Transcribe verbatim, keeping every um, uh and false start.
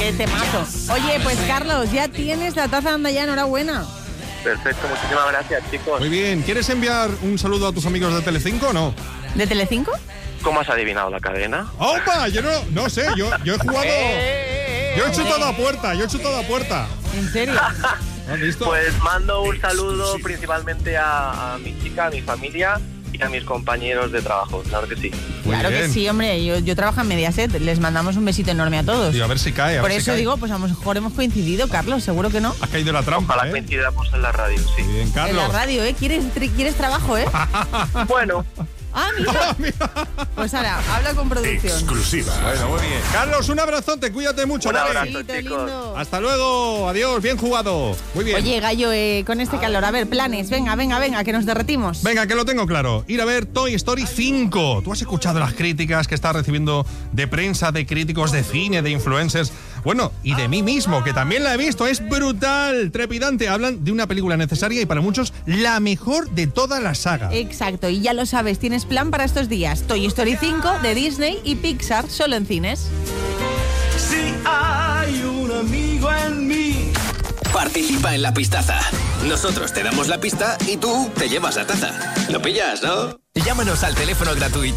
qué temazo. Oye, pues Carlos, ya tienes la taza, anda ya, enhorabuena. Perfecto, muchísimas gracias, chicos. Muy bien, ¿quieres enviar un saludo a tus amigos de Telecinco o no? ¿De Telecinco? ¿Cómo has adivinado la cadena? ¡Opa! Yo no, no sé, yo, yo he jugado... Yo he chutado a puerta, yo he chutado a puerta. ¿En serio? ¿Has visto? Pues mando un saludo principalmente a, a mi chica, a mi familia y a mis compañeros de trabajo, claro que sí. Muy Claro bien. que sí, hombre, yo, yo trabajo en Mediaset, les mandamos un besito enorme a todos. Tío, a ver si cae, a Por ver si eso cae. digo, pues a lo mejor hemos coincidido, Carlos, seguro que no. Has caído en la trampa, Ojalá ¿eh? coincidamos en la radio, sí. Muy bien, En Carlos. la radio, ¿eh? ¿Quieres, tri- ¿Quieres trabajo, eh? Bueno, Ah, mira. Pues ahora, habla con producción. Exclusiva. Bueno, muy bien. Carlos, un abrazote, cuídate mucho, Un ¿vale? abrazo. Besito chicos. lindo. Hasta luego, adiós, bien jugado. Muy bien. Oye, Gallo, eh, con este calor, a ver, planes, venga, venga, venga, que nos derretimos. Venga, que lo tengo claro. Ir a ver Toy Story cinco. ¿Tú has escuchado las críticas que estás recibiendo de prensa, de críticos de cine, de influencers? Bueno, y de mí mismo, que también la he visto. Es brutal, trepidante. Hablan de una película necesaria y para muchos la mejor de toda la saga. Exacto, y ya lo sabes, tienes plan para estos días. Toy Story cinco de Disney y Pixar, solo en cines. Si hay un amigo en mí. Participa en la pistaza. Nosotros te damos la pista y tú te llevas la taza. ¿Lo pillas, no? Llámanos al teléfono gratuito